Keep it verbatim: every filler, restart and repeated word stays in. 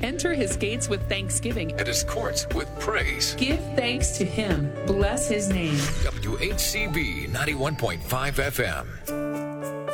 Enter his gates with thanksgiving and his courts with praise. Give thanks to him. Bless his name. W H C B ninety-one point five F M.